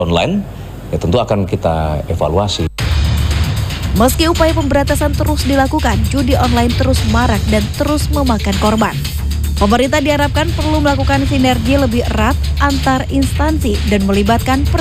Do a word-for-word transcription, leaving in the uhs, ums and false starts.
online, ya tentu akan kita evaluasi. Meski upaya pemberantasan terus dilakukan, judi online terus marak dan terus memakan korban. Pemerintah diharapkan perlu melakukan sinergi lebih erat antar instansi dan melibatkan